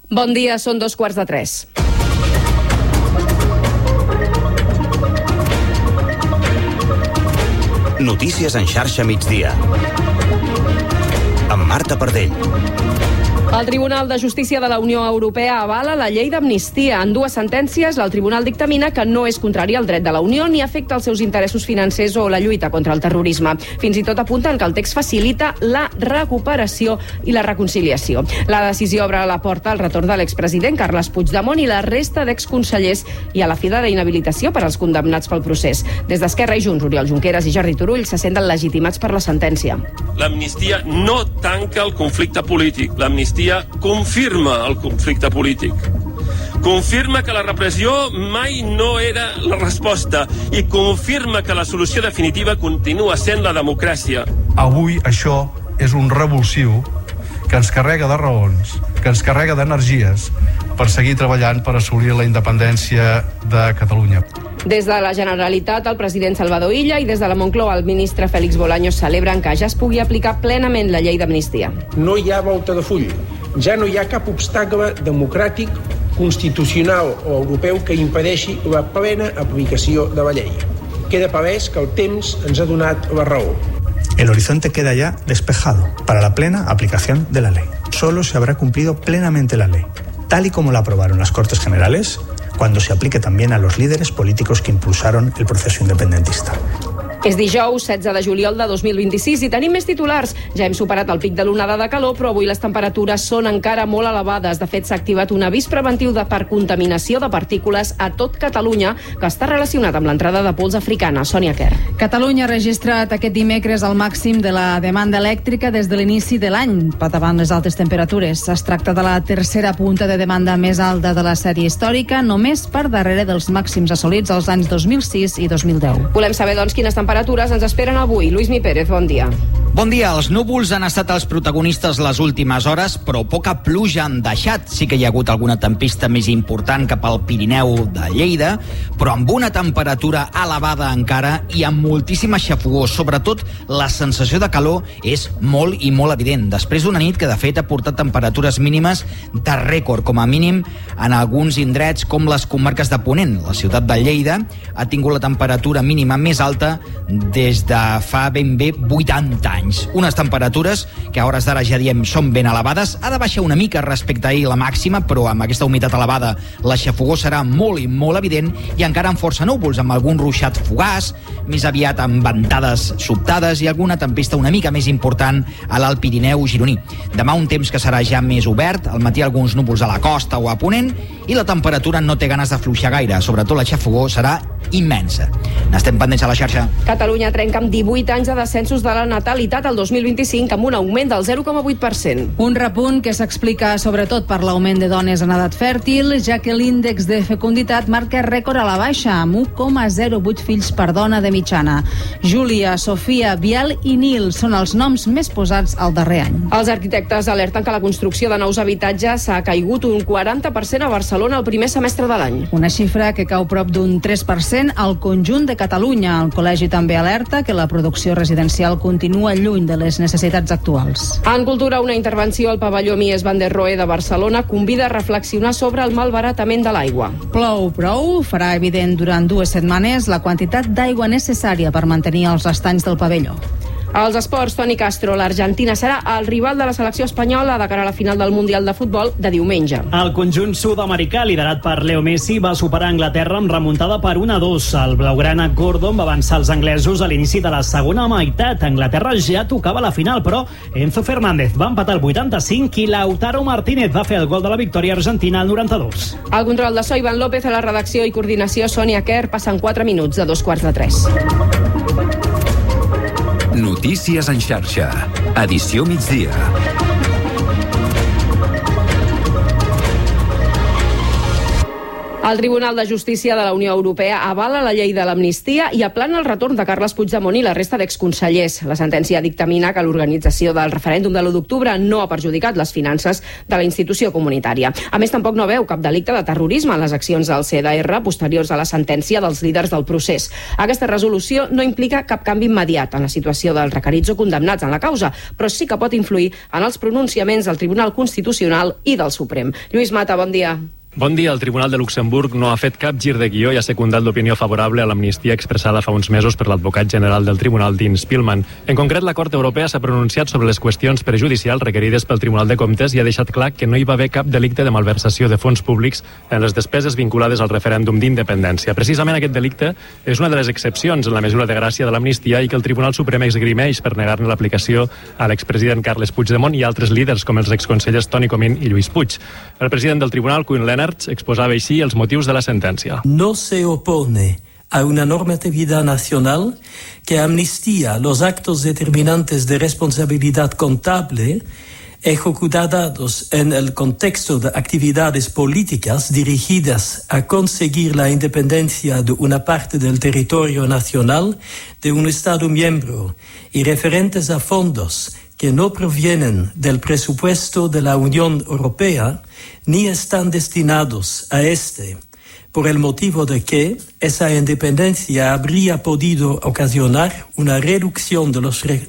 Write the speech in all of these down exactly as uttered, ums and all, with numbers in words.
Bon dia, són dos quarts de tres. Notícies en xarxa migdia. Amb Marta Pardell. El Tribunal de Justícia de la Unió Europea avala la llei d'amnistia. En dues sentències, el tribunal dictamina que no és contrari al dret de la Unió ni afecta els seus interessos financers o la lluita contra el terrorisme. Fins i tot apunten que el text facilita la recuperació i la reconciliació. La decisió obre la porta al retorn de l'expresident Carles Puigdemont i la resta d'exconsellers i a la fi de la inhabilitació per als condemnats pel procés. Des d'Esquerra i Junts, Oriol Junqueras i Jordi Turull se senten legitimats per la sentència. L'amnistia no tanca el conflicte polític. L'amnistia confirma el conflicte polític. Confirma que la repressió mai no era la resposta i confirma que la solució definitiva continua sent la democràcia. Avui això és un revulsiu que ens carrega de raons, que ens carrega d'energies per seguir treballant per assolir la independència de Catalunya. Des de la Generalitat, el president Salvador Illa i des de la Moncloa, el ministre Félix Bolaños celebren que ja es pugui aplicar plenament la llei d'amnistia. No hi ha volta de full. Ja no hi ha cap obstacle democràtic, constitucional o europeu que impedeixi la plena aplicació de la llei. Queda palès que el temps ens ha donat la raó. El horizonte queda ya despejado para la plena aplicación de la ley. Solo se habrá cumplido plenamente la ley, tal y como la aprobaron las Cortes Generales, cuando se aplique también a los líderes políticos que impulsaron el proceso independentista. És dijous, setze de juliol de dos mil vint-i-sis i tenim més titulars. Ja hem superat el pic de l'onada de calor, però avui les temperatures són encara molt elevades. De fet, s'ha activat un avís preventiu de per contaminació de partícules a tot Catalunya, que està relacionat amb l'entrada de pols africana. Sònia Quer. Catalunya ha registrat aquest dimecres el màxim de la demanda elèctrica des de l'inici de l'any, per davant les altes temperatures. Es tracta de la tercera punta de demanda més alta de la sèrie històrica, només per darrere dels màxims assolits als anys dos mil sis i dos mil deu. Volem saber, doncs, quines temperatures ens esperen avui. Lluís Mi Pérez, bon dia. Bon dia. Els núvols han estat els protagonistes les últimes hores, però poca pluja han deixat. Sí que hi ha hagut alguna tempesta més important cap al Pirineu de Lleida, però amb una temperatura elevada encara i amb moltíssima xafogor. Sobretot, la sensació de calor és molt i molt evident. Després d'una nit que, de fet, ha portat temperatures mínimes de rècord, com a mínim en alguns indrets com les comarques de Ponent. La ciutat de Lleida ha tingut la temperatura mínima més alta des de fa ben bé vuitanta anys. Unes temperatures que a hores d'ara ja diem són ben elevades. Ha de baixar una mica respecte a ahir la màxima, però amb aquesta humitat elevada la xafogor serà molt i molt evident i encara amb força núvols, amb algun ruixat fugaç, més aviat amb ventades sobtades i alguna tempesta una mica més important a l'Alt Pirineu gironí. Demà un temps que serà ja més obert, al matí alguns núvols a la costa o a Ponent i la temperatura no té ganes de fluixar gaire, sobretot la xafogor serà immensa. N'estem pendents a la xarxa. Catalunya trenca amb divuit anys de descensos de la natalitat al dos mil vint-i-cinc amb un augment del zero coma vuit per cent. Un repunt que s'explica sobretot per l'augment de dones en edat fèrtil, ja que l'índex de fecunditat marca rècord a la baixa, amb un coma zero vuit fills per dona de mitjana. Júlia, Sofia, Biel i Nil són els noms més posats al darrer any. Els arquitectes alerten que la construcció de nous habitatges ha caigut un quaranta per cent a Barcelona el primer semestre de l'any. Una xifra que cau prop d'un tres per cent al conjunt de Catalunya. El col·legi també alerta que la producció residencial continua lluny de les necessitats actuals. En cultura, una intervenció al pavelló Mies van der Rohe de Barcelona convida a reflexionar sobre el malbaratament de l'aigua. Plou prou, farà evident durant dues setmanes la quantitat d'aigua necessària per mantenir els estanys del pavelló. Als esports, Toni Castro, l'Argentina serà el rival de la selecció espanyola de cara a la final del Mundial de Futbol de diumenge. El conjunt sud-americà, liderat per Leo Messi, va superar Anglaterra amb remuntada per un a dos. El blaugrana Gordon va avançar els anglesos a l'inici de la segona meitat. Anglaterra ja tocava la final, però Enzo Fernández va empatar el vuitanta-cinc i Lautaro Martínez va fer el gol de la victòria argentina al noranta-dos. El control de so, Ivan López, a la redacció i coordinació, Sònia Quer. Passen quatre minuts de dos quarts de tres. Notícies en xarxa. Edició migdia. El Tribunal de Justícia de la Unió Europea avala la llei de l'amnistia i aplana el retorn de Carles Puigdemont i la resta d'exconsellers. La sentència dictamina que l'organització del referèndum de l'u d'octubre no ha perjudicat les finances de la institució comunitària. A més, tampoc no veu cap delicte de terrorisme en les accions del C D R posteriors a la sentència dels líders del procés. Aquesta resolució no implica cap canvi immediat en la situació dels requerits o condemnats en la causa, però sí que pot influir en els pronunciaments del Tribunal Constitucional i del Suprem. Lluís Mata, bon dia. Bon dia. El Tribunal de Luxemburg no ha fet cap gir de guió i ha secundat l'opinió favorable a l'amnistia expressada fa uns mesos per l'advocat general del Tribunal, Dean Spillman. En concret, la Cort Europea s'ha pronunciat sobre les qüestions prejudicials requerides pel Tribunal de Comptes i ha deixat clar que no hi va haver cap delicte de malversació de fons públics en les despeses vinculades al referèndum d'independència. Precisament aquest delicte és una de les excepcions en la mesura de gràcia de l'amnistia i que el Tribunal Suprem esgrimeix per negar-ne l'aplicació a l'expresident Carles Puigdemont i altres líders com els exconsellers Toni Comín i Lluís Puig. El president del Tribunal, Koen Lenaerts, exposaba així els motius de la sentència. No se opone a una normatividad nacional que amnistía los actos determinantes de responsabilidad contable ejecutados en el contexto de actividades políticas dirigidas a conseguir la independencia de una parte del territorio nacional de un Estado miembro y referentes a fondos que no provienen del presupuesto de la Unión Europea ni están destinados a este, por el motivo de que esa independencia habría podido ocasionar una reducción de los recursos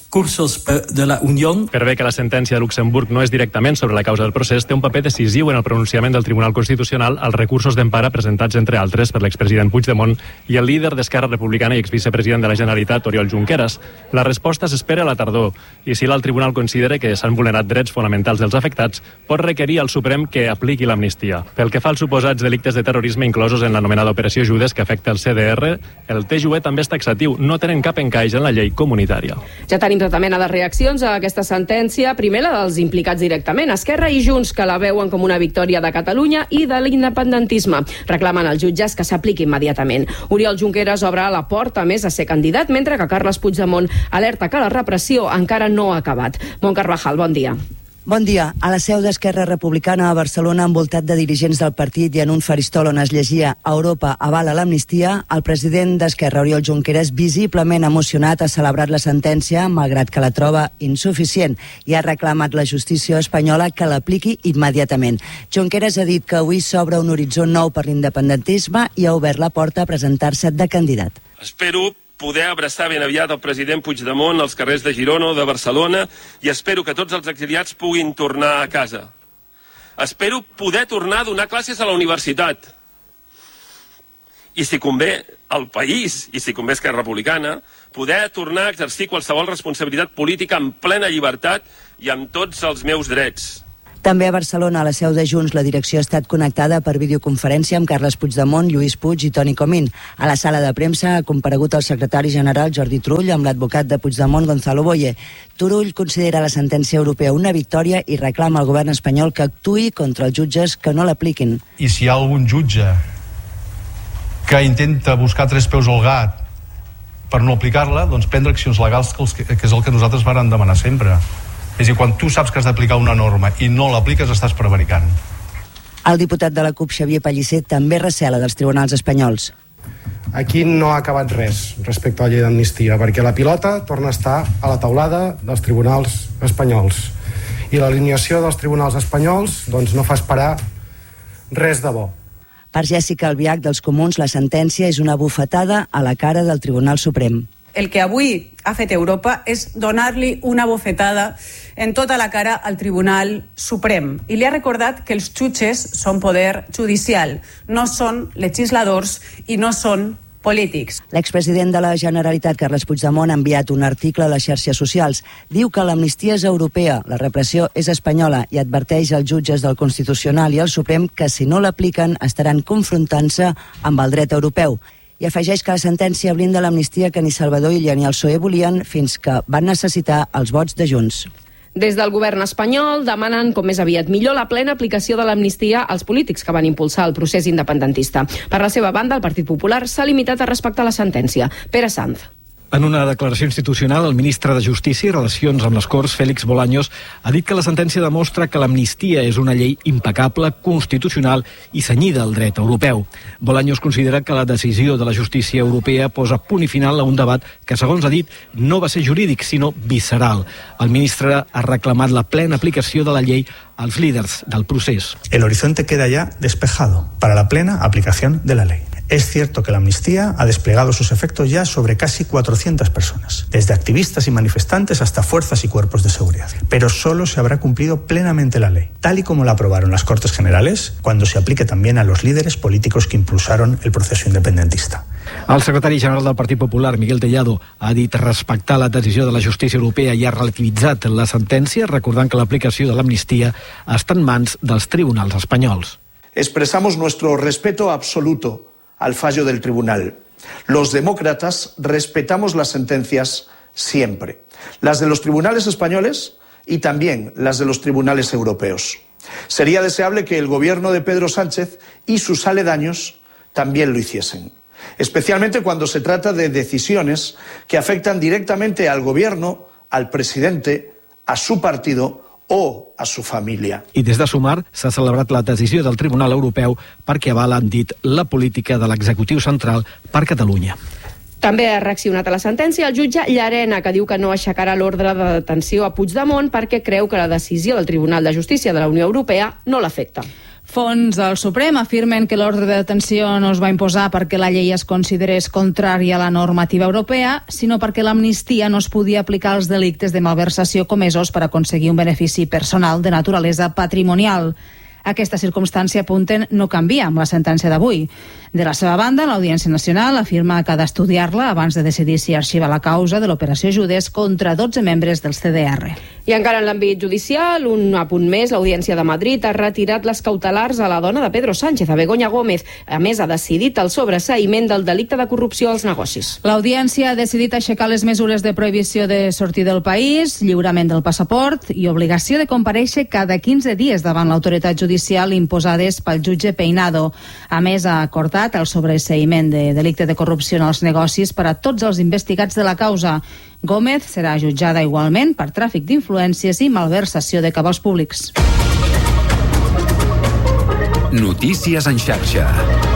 de la Unió. Per bé que la sentència de Luxemburg no és directament sobre la causa del procés, té un paper decisiu en el pronunciament del Tribunal Constitucional als recursos d'empara presentats, entre altres, per l'expresident Puigdemont i el líder d'Esquerra Republicana i exvicepresident de la Generalitat, Oriol Junqueras. La resposta s'espera a la tardor i si el Tribunal considera que s'han vulnerat drets fonamentals dels afectats, pot requerir al Suprem que apliqui l'amnistia. Pel que fa als suposats delictes de terrorisme inclosos en l'anomenada Operació Judes que afecta el C D R, el T J U E també és taxatiu, no tenen cap encaix en la llei comunitària. Ja tenim tota mena de reaccions a aquesta sentència. Primer, la dels implicats directament, Esquerra i Junts, que la veuen com una victòria de Catalunya i de l'independentisme. Reclamen als jutges que s'apliqui immediatament. Oriol Junqueras obre la porta més a ser candidat, mentre que Carles Puigdemont alerta que la repressió encara no ha acabat. Mont Carvajal, bon dia. Bon dia. A la seu d'Esquerra Republicana a Barcelona, envoltat de dirigents del partit i en un faristol on es llegia Europa avala l'amnistia, el president d'Esquerra, Oriol Junqueras, visiblement emocionat, ha celebrat la sentència, malgrat que la troba insuficient, i ha reclamat la justícia espanyola que l'apliqui immediatament. Junqueras ha dit que avui s'obre un horitzó nou per l'independentisme i ha obert la porta a presentar-se de candidat. Espero poder abraçar ben aviat el president Puigdemont als carrers de Girona o de Barcelona i espero que tots els exiliats puguin tornar a casa. Espero poder tornar a donar classes a la universitat. I si convé al país, i si convé a Esquerra Republicana, poder tornar a exercir qualsevol responsabilitat política amb plena llibertat i amb tots els meus drets. També a Barcelona, a la seu de Junts, la direcció ha estat connectada per videoconferència amb Carles Puigdemont, Lluís Puig i Toni Comín. A la sala de premsa ha comparegut el secretari general Jordi Turull amb l'advocat de Puigdemont, Gonzalo Boye. Turull considera la sentència europea una victòria i reclama al govern espanyol que actuï contra els jutges que no l'apliquin. I si hi ha algun jutge que intenta buscar tres peus al gat per no aplicar-la, doncs prendre accions legals, que és el que nosaltres vàrem demanar sempre. És a dir, quan tu saps que has d'aplicar una norma i no l'apliques, estàs prevaricant. El diputat de la CUP, Xavier Pellicer, també recela dels tribunals espanyols. Aquí no ha acabat res respecte a la llei d'amnistia, perquè la pilota torna a estar a la taulada dels tribunals espanyols. I l'alineació dels tribunals espanyols doncs, no fa esperar res de bo. Per Jessica Albiach, dels Comuns, la sentència és una bufetada a la cara del Tribunal Suprem. El que avui ha fet Europa és donar-li una bofetada en tota la cara al Tribunal Suprem. I li ha recordat que els jutges són poder judicial, no són legisladors i no són polítics. L'expresident de la Generalitat, Carles Puigdemont, ha enviat un article a les xarxes socials. Diu que l'amnistia és europea, la repressió és espanyola i adverteix als jutges del Constitucional i al Suprem que si no l'apliquen estaran confrontant-se amb el dret europeu. I afegeix que la sentència blinda l'amnistia que ni Salvador Illa ni el P S O E volien fins que van necessitar els vots de Junts. Des del govern espanyol demanen com més aviat millor la plena aplicació de l'amnistia als polítics que van impulsar el procés independentista. Per la seva banda, el Partit Popular s'ha limitat a respectar la sentència. Pere Sanz. En una declaració institucional, el ministre de Justícia i Relacions amb les Corts, Félix Bolaños, ha dit que la sentència demostra que l'amnistia és una llei impecable, constitucional i cenyida al dret europeu. Bolaños considera que la decisió de la justícia europea posa punt i final a un debat que, segons ha dit, no va ser jurídic, sinó visceral. El ministre ha reclamat la plena aplicació de la llei als líders del procés. El horizonte queda ya despejado para la plena aplicación de la ley. Es cierto que la amnistía ha desplegado sus efectos ya sobre casi cuatrocientas personas, desde activistas y manifestantes hasta fuerzas y cuerpos de seguridad. Pero solo se habrá cumplido plenamente la ley, tal y como la aprobaron las Cortes Generales, cuando se aplique también a los líderes políticos que impulsaron el proceso independentista. El secretari general del Partit Popular, Miguel Tellado, ha dit respectar la decisió de la justícia europea i ha relativitzat la sentència, recordant que l'aplicació de l'amnistia està en mans dels tribunals espanyols. Expresamos nuestro respeto absoluto al fallo del tribunal. Los demócratas respetamos las sentencias siempre, las de los tribunales españoles y también las de los tribunales europeos. Sería deseable que el gobierno de Pedro Sánchez y sus aledaños también lo hiciesen, especialmente cuando se trata de decisiones que afectan directamente al gobierno, al presidente, a su partido o a su família. I des de Sumar s'ha celebrat la decisió del Tribunal Europeu perquè avala, han dit, la política de l'executiu central per Catalunya. També ha reaccionat a la sentència el jutge Llarena, que diu que no aixecarà l'ordre de detenció a Puigdemont perquè creu que la decisió del Tribunal de Justícia de la Unió Europea no l'afecta. Fons del Suprem afirmen que l'ordre de detenció no es va imposar perquè la llei es considerés contrària a la normativa europea, sinó perquè l'amnistia no es podia aplicar als delictes de malversació comesos per aconseguir un benefici personal de naturalesa patrimonial. Aquesta circumstància, apunten, no canvia amb la sentència d'avui. De la seva banda, l'Audiència Nacional afirma que ha d'estudiar-la abans de decidir si arxiva la causa de l'operació Judes contra dotze membres del C D R. I encara en l'àmbit judicial, un apunt més, l'Audiència de Madrid ha retirat les cautelars a la dona de Pedro Sánchez, a Begoña Gómez. A més, ha decidit el sobreseïment del delicte de corrupció als negocis. L'Audiència ha decidit aixecar les mesures de prohibició de sortir del país, lliurament del passaport i obligació de comparèixer cada quinze dies davant l'autoritat judicial imposades pel jutge Peinado. A més, ha acordat el sobreseïment de delicte de corrupció en els negocis per a tots els investigats de la causa. Gómez serà jutjada igualment per tràfic d'influències i malversació de cabals públics. Notícies en xarxa.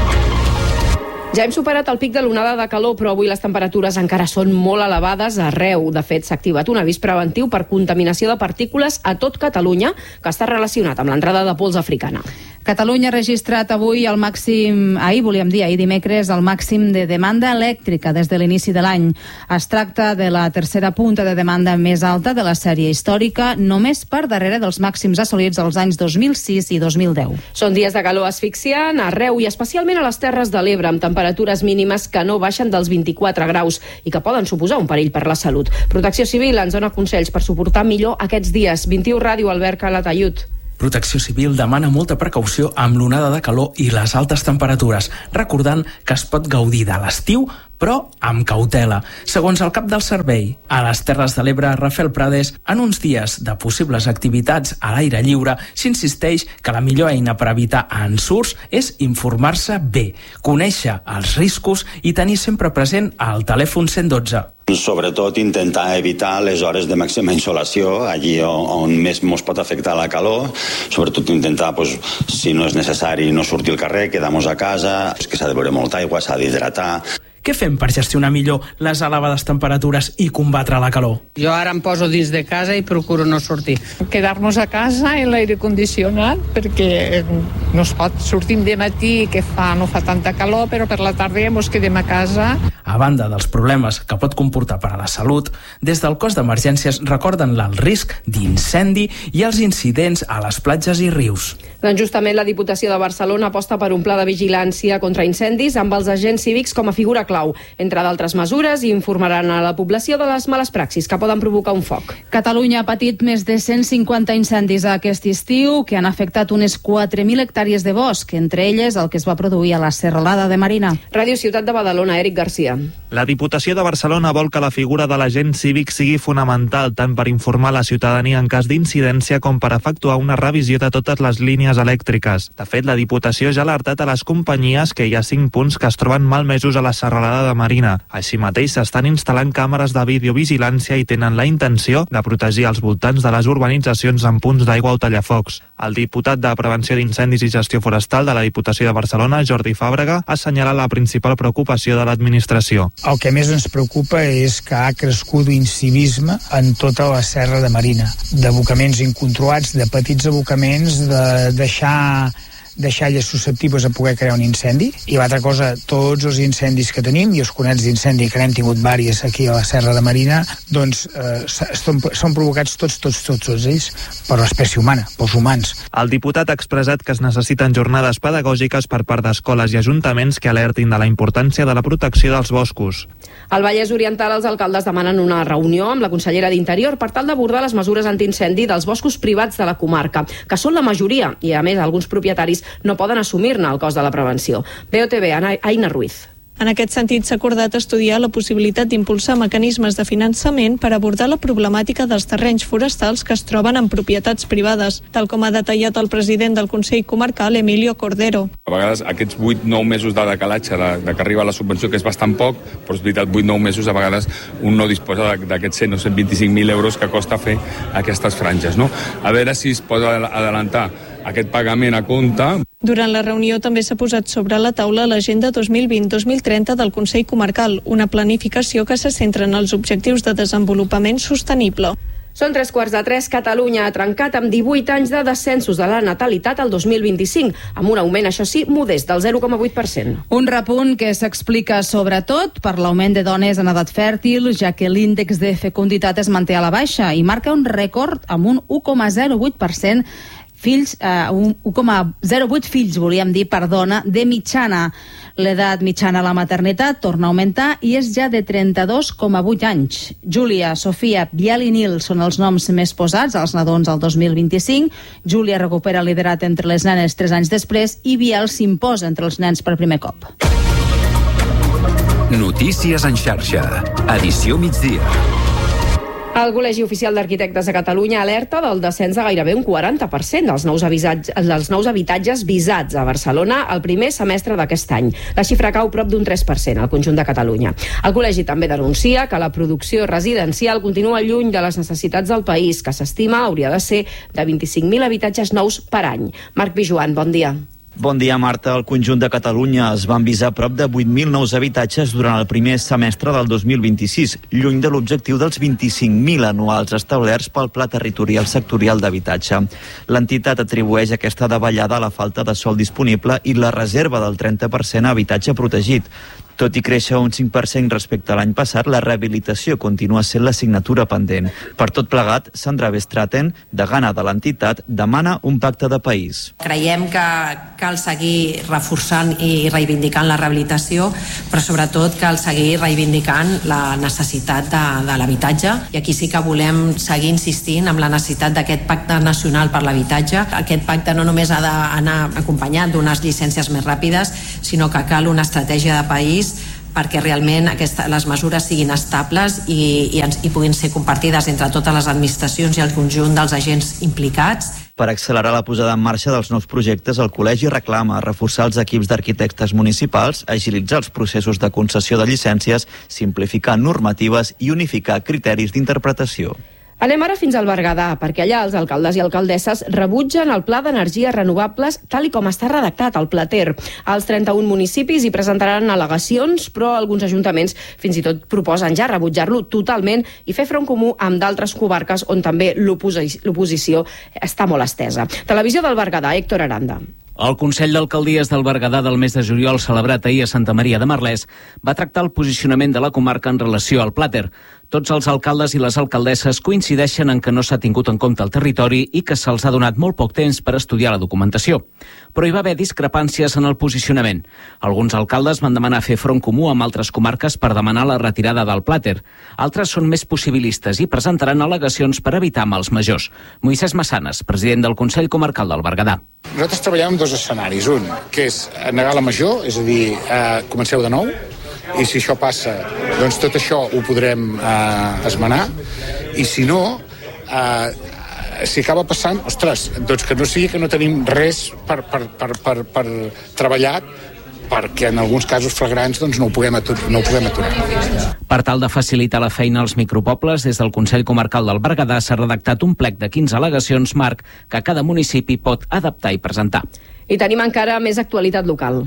Ja hem superat el pic de l'onada de calor, però avui les temperatures encara són molt elevades arreu. De fet, s'ha activat un avís preventiu per contaminació de partícules a tot Catalunya, que està relacionat amb l'entrada de pols africana. Catalunya ha registrat avui el màxim, ahir volíem dir, ahir dimecres, el màxim de demanda elèctrica des de l'inici de l'any. Es tracta de la tercera punta de demanda més alta de la sèrie històrica, només per darrere dels màxims assolits els anys dos mil sis i dos mil deu. Són dies de calor asfixiant arreu i especialment a les Terres de l'Ebre, amb temperatures mínimes que no baixen dels vint-i-quatre graus i que poden suposar un perill per la salut. Protecció Civil ens dona consells per suportar millor aquests dies. vint i u Ràdio, Albert Calatayud. Protecció Civil demana molta precaució amb l'onada de calor i les altes temperatures, recordant que es pot gaudir de l'estiu, però amb cautela. Segons el cap del servei, a les Terres de l'Ebre, Rafael Prades, en uns dies de possibles activitats a l'aire lliure, s'insisteix que la millor eina per evitar ensurts és informar-se bé, conèixer els riscos i tenir sempre present el telèfon cent dotze. Sobretot intentar evitar les hores de màxima insolació, allí on més ens pot afectar la calor, sobretot intentar, pues, si no és necessari, no sortir al carrer, quedar-nos a casa, és que s'ha de beure molta aigua, s'ha d'hidratar. Què fem per gestionar millor les elevades temperatures i combatre la calor? Jo ara em poso dins de casa i procuro no sortir. Quedar-nos a casa en l'aire condicionat, perquè no es pot sortir de matí, que fa, no fa tanta calor, però per la tarda ens quedem a casa. A banda dels problemes que pot comportar per a la salut, des del cos d'emergències recorden el risc d'incendi i els incidents a les platges i rius. Doncs justament la Diputació de Barcelona aposta per un pla de vigilància contra incendis amb els agents cívics com a figura clau. Entre d'altres mesures, informaran a la població de les males praxis que poden provocar un foc. Catalunya ha patit més de cent cinquanta incendis aquest estiu que han afectat unes quatre mil hectàrees hectàrees de bosc, entre elles el que es va produir a la Serralada de Marina. Ràdio Ciutat de Badalona, Eric Garcia. La Diputació de Barcelona vol que la figura de l'agent cívic sigui fonamental tant per informar la ciutadania en cas d'incidència com per efectuar una revisió de totes les línies elèctriques. De fet, la Diputació ja ha alertat a les companyies que hi ha cinc punts que es troben malmesos a la Serralada de Marina. Així mateix s'estan instal·lant càmeres de videovigilància i tenen la intenció de protegir els voltants de les urbanitzacions amb punts d'aigua o tallafocs. El diputat de Prevenció d'Incendis i Gestió Forestal de la Diputació de Barcelona, Jordi Fàbrega, ha assenyalat la principal preocupació de l'administració. El que més ens preocupa és que ha crescut l'incivisme en tota la Serra de Marina, d'abocaments incontrolats, de petits abocaments, de deixar deixalles susceptibles a poder crear un incendi. I l'altra cosa, tots els incendis que tenim i els conats d'incendi que n'hem tingut vàries aquí a la Serra de Marina, doncs eh, són, són provocats tots, tots, tots, tots ells per l'espècie humana, pels humans. El diputat ha expressat que es necessiten jornades pedagògiques per part d'escoles i ajuntaments que alertin de la importància de la protecció dels boscos. Al Vallès Oriental, els alcaldes demanen una reunió amb la consellera d'Interior per tal d'abordar les mesures antiincendi dels boscos privats de la comarca, que són la majoria, i a més alguns propietaris no poden assumir-ne el cost de la prevenció. B O T V, Aina Ruiz. En aquest sentit, s'ha acordat estudiar la possibilitat d'impulsar mecanismes de finançament per abordar la problemàtica dels terrenys forestals que es troben en propietats privades, tal com ha detallat el president del Consell Comarcal, Emilio Cordero. A vegades aquests vuit nou mesos de decalatge de, de que arriba la subvenció, que és bastant poc, però és veritat, vuit nou mesos a vegades un no disposa d'aquests cent o cent vint-i-cinc mil euros que costa fer aquestes franges, no? A veure si es pot adelantar aquest pagament a compte. Durant la reunió també s'ha posat sobre la taula l'agenda dos mil vint dos mil trenta del Consell Comarcal, una planificació que se centra en els objectius de desenvolupament sostenible. Són tres quarts de tres. Catalunya ha trencat amb divuit anys de descensos de la natalitat al dos mil vint-i-cinc, amb un augment, això sí, modest, del zero coma vuit per cent. Un repunt que s'explica sobretot per l'augment de dones en edat fèrtil, ja que l'índex de fecunditat es manté a la baixa i marca un rècord amb un u coma zero vuit per cent fills, eh, un u coma zero vuit fills, volíem dir, per dona, de mitjana. L'edat mitjana a la maternitat torna a augmentar i és ja de trenta-dos coma vuit anys. Júlia, Sofia, Biel i Nil són els noms més posats als nadons al dos mil vint-i-cinc. Júlia recupera el liderat entre les nenes tres anys després i Biel s'imposa entre els nens per primer cop. Notícies en xarxa. Edició migdia. El Col·legi Oficial d'Arquitectes de Catalunya alerta del descens de gairebé un quaranta per cent dels nous, avisats, dels nous habitatges visats a Barcelona el primer semestre d'aquest any. La xifra cau prop d'un tres per cent al conjunt de Catalunya. El col·legi també denuncia que la producció residencial continua lluny de les necessitats del país, que s'estima hauria de ser de vint-i-cinc mil habitatges nous per any. Marc Pijuan, bon dia. Bon dia, Marta. Al conjunt de Catalunya es van visar prop de vuit mil nous habitatges durant el primer semestre del dos mil vint-i-sis, lluny de l'objectiu dels vint-i-cinc mil anuals establerts pel Pla Territorial Sectorial d'Habitatge. L'entitat atribueix aquesta davallada a la falta de sòl disponible i la reserva del trenta per cent a habitatge protegit. Tot i créixer un cinc per cent respecte a l'any passat, la rehabilitació continua sent l'assignatura pendent. Per tot plegat, Sandra Bestraten, degana de l'entitat, demana un pacte de país. Creiem que cal seguir reforçant i reivindicant la rehabilitació, però sobretot cal seguir reivindicant la necessitat de, de l'habitatge. I aquí sí que volem seguir insistint en la necessitat d'aquest pacte nacional per l'habitatge. Aquest pacte no només ha d'anar acompanyat d'unes llicències més ràpides, sinó que cal una estratègia de país perquè realment aquesta, les mesures siguin estables i, i, ens, i puguin ser compartides entre totes les administracions i el conjunt dels agents implicats. Per accelerar la posada en marxa dels nous projectes, el Col·legi reclama reforçar els equips d'arquitectes municipals, agilitzar els processos de concessió de llicències, simplificar normatives i unificar criteris d'interpretació. Anem ara fins al Berguedà, perquè allà els alcaldes i alcaldesses rebutgen el Pla d'Energies Renovables tal i com està redactat al Plater. Els trenta-un municipis hi presentaran al·legacions, però alguns ajuntaments fins i tot proposen ja rebutjar-lo totalment i fer front comú amb d'altres comarques on també l'oposició està molt estesa. Televisió del Berguedà, Héctor Aranda. El Consell d'Alcaldies del Berguedà del mes de juliol, celebrat ahir a Santa Maria de Merlès, va tractar el posicionament de la comarca en relació al Plater. Tots els alcaldes i les alcaldesses coincideixen en que no s'ha tingut en compte el territori i que se'ls ha donat molt poc temps per estudiar la documentació. Però hi va haver discrepàncies en el posicionament. Alguns alcaldes van demanar fer front comú amb altres comarques per demanar la retirada del Plater. Altres són més possibilistes i presentaran al·legacions per evitar mals majors. Moisès Massanes, president del Consell Comarcal del Berguedà. Nosaltres treballem en dos escenaris. Un, que és negar la major, és a dir, eh, comenceu de nou, i si això passa, doncs tot això ho podrem eh, esmenar, i si no, eh, si acaba passant, ostres, doncs que no sigui que no tenim res per, per, per, per, per treballar, perquè en alguns casos flagrants doncs, no, ho puguem aturar, no ho puguem aturar. Per tal de facilitar la feina als micropobles, des del Consell Comarcal del Berguedà s'ha redactat un plec de quinze al·legacions marc que cada municipi pot adaptar i presentar. I tenim encara més actualitat local.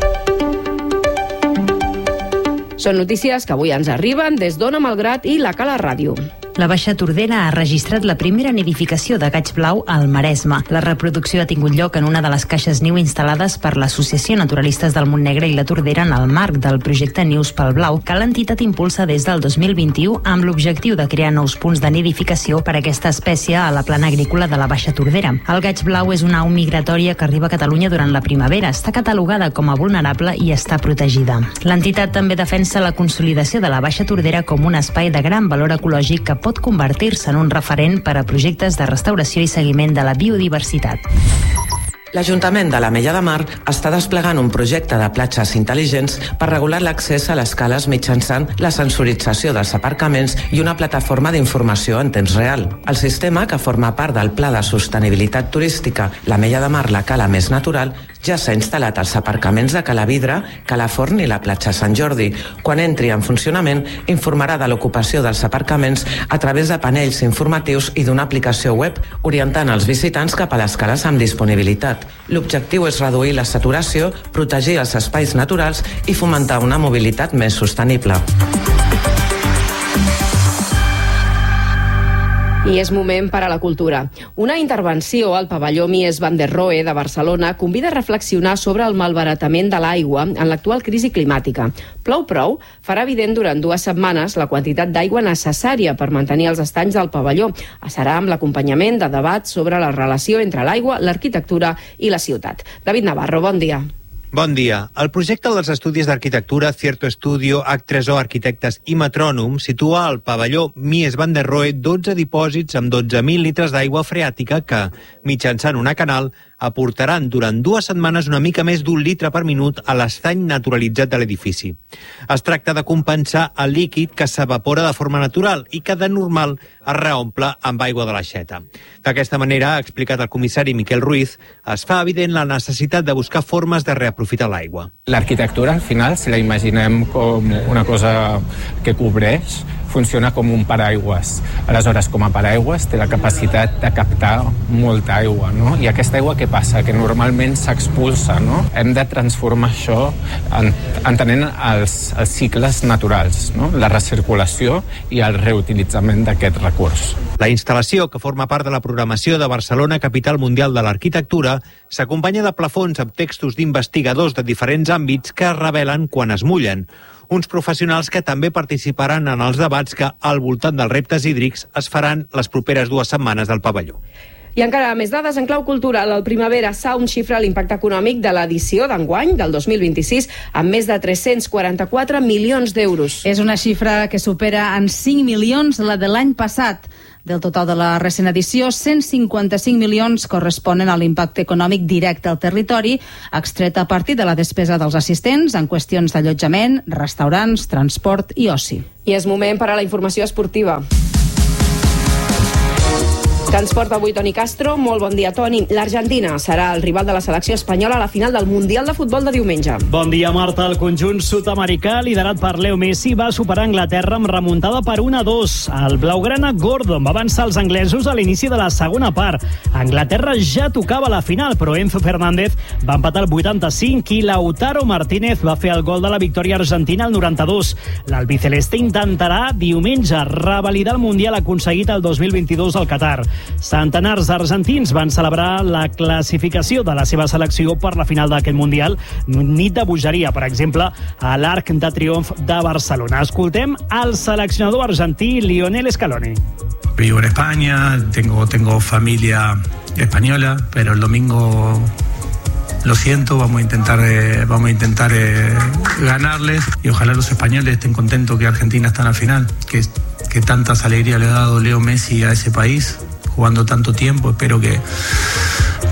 Són notícies que avui ens arriben des d'Ona Malgrat i la Cala Ràdio. La Baixa Tordera ha registrat la primera nidificació de gaig blau al Maresme. La reproducció ha tingut lloc en una de les caixes niu instal·lades per l'Associació Naturalistes del Montnegre i la Tordera en el marc del projecte Nius pel Blau, que l'entitat impulsa des del dos mil vint-i-u amb l'objectiu de crear nous punts de nidificació per a aquesta espècie a la plana agrícola de la Baixa Tordera. El gaig blau és una au migratòria que arriba a Catalunya durant la primavera. Està catalogada com a vulnerable i està protegida. L'entitat també defensa la consolidació de la Baixa Tordera com un espai de gran valor ecològic que pot convertir-se en un referent per a projectes de restauració i seguiment de la biodiversitat. L'Ajuntament de l'Ametlla de Mar està desplegant un projecte de platges intel·ligents per regular l'accés a les cales mitjançant la sensorització dels aparcaments i una plataforma d'informació en temps real. El sistema, que forma part del Pla de Sostenibilitat Turística l'Ametlla de Mar, la cala més natural, ja s'ha instal·lat als aparcaments de Cala Vidre, Cala Forn i la platja Sant Jordi. Quan entri en funcionament, informarà de l'ocupació dels aparcaments a través de panells informatius i d'una aplicació web, orientant els visitants cap a les cales amb disponibilitat. L'objectiu és reduir la saturació, protegir els espais naturals i fomentar una mobilitat més sostenible. I és moment per a la cultura. Una intervenció al pavelló Mies van der Rohe de Barcelona convida a reflexionar sobre el malbaratament de l'aigua en l'actual crisi climàtica. Plou prou farà evident durant dues setmanes la quantitat d'aigua necessària per mantenir els estanys del pavelló. Serà amb l'acompanyament de debats sobre la relació entre l'aigua, l'arquitectura i la ciutat. David Navarro, bon dia. Bon dia. El projecte dels estudis d'arquitectura Cierto Estudio, H tres O Arquitectes i Metrònom situa al pavelló Mies van der Rohe dotze dipòsits amb dotze mil litres d'aigua freàtica que, mitjançant una canal, aportaran durant dues setmanes una mica més d'un litre per minut a l'estany naturalitzat de l'edifici. Es tracta de compensar el líquid que s'evapora de forma natural i que de normal es reomple amb aigua de l'aixeta. D'aquesta manera, ha explicat el comissari Miquel Ruiz, es fa evident la necessitat de buscar formes de reaprofitar l'aigua. L'arquitectura, al final, si la imaginem com una cosa que cobreix, funciona com un paraigües. Aleshores, com a paraigües, té la capacitat de captar molta aigua, no? I aquesta aigua què passa? Que normalment s'expulsa, no? Hem de transformar això en, entenent els, els cicles naturals, no? La recirculació i el reutilitzament d'aquest recurs. La instal·lació, que forma part de la programació de Barcelona, capital mundial de l'arquitectura, s'acompanya de plafons amb textos d'investigadors de diferents àmbits que es revelen quan es mullen. Uns professionals que també participaran en els debats que, al voltant dels reptes hídrics, es faran les properes dues setmanes del pavelló. I encara més dades en clau cultural. El Primavera Sound xifra l'impacte econòmic de l'edició d'enguany, del dos mil vint-i-sis, amb més de tres-cents quaranta-quatre milions d'euros. És una xifra que supera en cinc milions la de l'any passat. Del total de la recent edició, cent cinquanta-cinc milions corresponen a l'impacte econòmic directe al territori, extret a partir de la despesa dels assistents en qüestions d'allotjament, restaurants, transport i oci. I és moment per a la informació esportiva. Que ens porta avui Toni Castro. Molt bon dia, Toni. L'Argentina serà el rival de la selecció espanyola a la final del Mundial de Futbol de diumenge. Bon dia, Marta. El conjunt sud-americà, liderat per Leo Messi, va superar Anglaterra amb remuntada per un a dos. El blaugrana Gordon va avançar els anglesos a l'inici de la segona part. Anglaterra ja tocava la final, però Enzo Fernández va empatar el vuitanta-cinc i Lautaro Martínez va fer el gol de la victòria argentina al noranta-dos. L'albiceleste intentarà diumenge revalidar el Mundial aconseguit el dos mil vint-i-dos al Qatar. Centenars d'argentins van celebrar la classificació de la seva selecció per la final d'aquest Mundial, nit de bogeria, per exemple, a l'Arc de Triomf de Barcelona. Escoltem al seleccionador argentí Lionel Scaloni. Vivo en España, tengo, tengo familia española, pero el domingo lo siento, vamos a intentar, eh, vamos a intentar eh, ganarles y ojalá los españoles estén contentos que Argentina está en la final, que, que tantas alegrías le ha dado Leo Messi a ese país, jugando tanto tiempo. Espero que,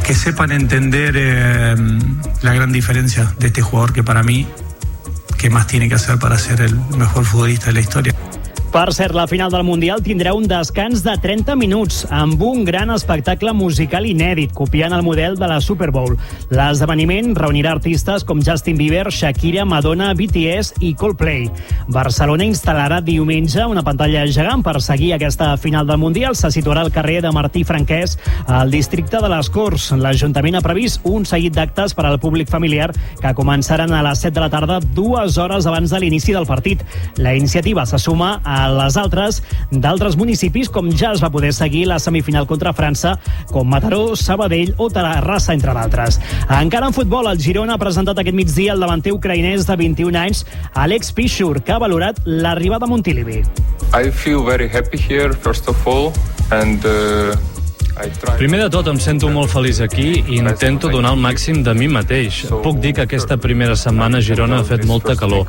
que sepan entender eh, la gran diferencia de este jugador que para mí, ¿qué más tiene que hacer para ser el mejor futbolista de la historia? Per cert, la final del Mundial tindrà un descans de trenta minuts amb un gran espectacle musical inèdit, copiant el model de la Super Bowl. L'esdeveniment reunirà artistes com Justin Bieber, Shakira, Madonna, B T S i Coldplay. Barcelona instal·larà diumenge una pantalla gegant per seguir aquesta final del Mundial. Se situarà al carrer de Martí Franquès, al districte de les Corts. L'Ajuntament ha previst un seguit d'actes per al públic familiar que començaran a les set de la tarda, dues hores abans de l'inici del partit. La iniciativa se suma a a les altres d'altres municipis, com ja es va poder seguir la semifinal contra França, com Mataró, Sabadell o Terrassa, entre d'altres. Encara en futbol, el Girona ha presentat aquest migdia el davanter ucraïnès de vint-i-un anys, Alex Piszczur, que ha valorat l'arribada a Montilivi. I feel very happy here, first of all, and uh... Primer de tot, em sento molt feliç aquí i intento donar el màxim de mi mateix. Puc dir que aquesta primera setmana a Girona ha fet molta calor.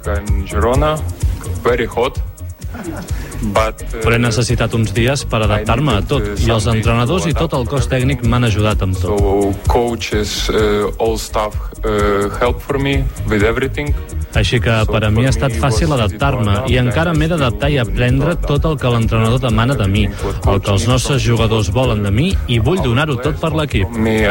Però he necessitat uns dies per adaptar-me a tot, i els entrenadors i tot el cos tècnic m'han ajudat amb tot. Així que per a mi ha estat fàcil adaptar-me i encara m'he d'adaptar i aprendre tot el que l'entrenador demana de mi, el que els nostres jugadors volen de mi, i vull donar-ho tot per l'equip.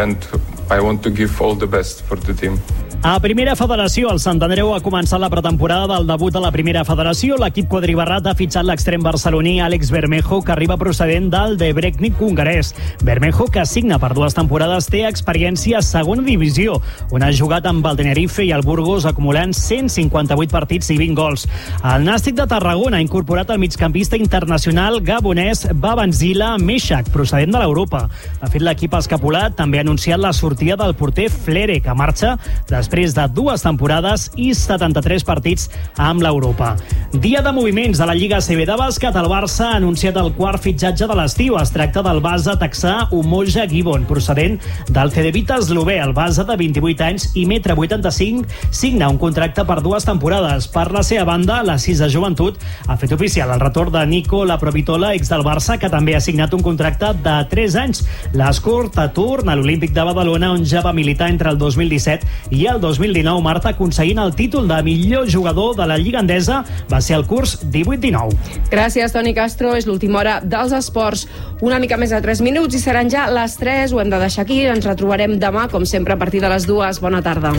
A Primera Federació, el Sant Andreu ha començat la pretemporada del debut a la Primera Federació. L'equip quadribarrat ha fitxat l'extrem barceloní Àlex Bermejo, que arriba procedent del Debrecnik hongarès. Bermejo, que signa per dues temporades, té experiència a segona divisió, on ha jugat amb el Tenerife i el Burgos, acumulant cent cinquanta-vuit partits i vint gols. El Nàstic de Tarragona ha incorporat el migcampista internacional gabonès Babangida Meshak, procedent de l'Europa. De fet, l'equip escapulat també ha anunciat la sortida del porter Flere, que marxa després de dues temporades i setanta-tres partits amb l'Europa. Dia de moviments a la Lliga A C B de bàsquet. El Barça ha anunciat el quart fitxatge de l'estiu. Es tracta del base texà Umoja Gibbon, procedent del Cedevita eslové. El base de vint-i-vuit anys i metre vuitanta-cinc signa un contracte per dues temporades. Per la seva banda, la sis de Joventut ha fet oficial el retorn de Nico Laprovitola, ex del Barça, que també ha signat un contracte de tres anys. L'Escort a torn a l'Olímpic de Badalona, on ja va militar entre el dos mil disset i el dos mil dinou, Marta, aconseguint el títol de millor jugador de la Lliga Endesa. Va ser el curs divuit dinou. Gràcies, Toni Castro. És l'última hora dels esports. Una mica més de tres minuts i seran ja les tres. Ho hem de deixar aquí. Ens retrobarem demà, com sempre, a partir de les dues. Bona tarda.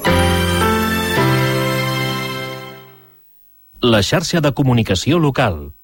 La xarxa de comunicació local.